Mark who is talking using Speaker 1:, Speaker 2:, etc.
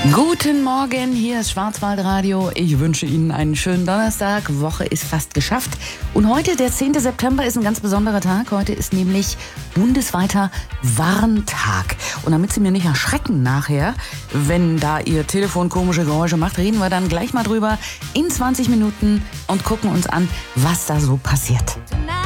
Speaker 1: Guten Morgen, hier ist Schwarzwaldradio. Ich wünsche Ihnen einen schönen Donnerstag. Woche ist fast geschafft. Und heute, der 10. September, ist ein ganz besonderer Tag. Heute ist nämlich bundesweiter Warntag. Und damit Sie mir nicht erschrecken nachher, wenn da Ihr Telefon komische Geräusche macht, reden wir dann gleich mal drüber in 20 Minuten und gucken uns an, was da so passiert.